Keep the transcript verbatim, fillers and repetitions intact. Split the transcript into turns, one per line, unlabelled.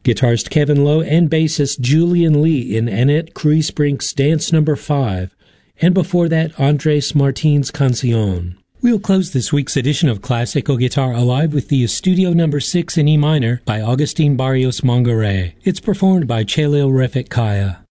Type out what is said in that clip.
guitarist Kevin Lowe and bassist Julian Lee in Annette Kriesbrink's Dance Number five, and before that, Andres Martin's Canción. We'll close this week's edition of Classical Guitar Alive with the Estudio Number six in E minor by Agustin Barrios Mongaray. It's performed by Chelil Refik Kaya.